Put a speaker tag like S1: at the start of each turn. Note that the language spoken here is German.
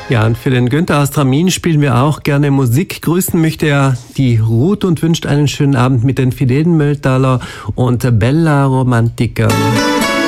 S1: Ja, und für den Günther aus Tramin spielen wir auch gerne Musik. Grüßen möchte er die Ruth und wünscht einen schönen Abend mit den Fidelen Mölltaler und Bella Romantica.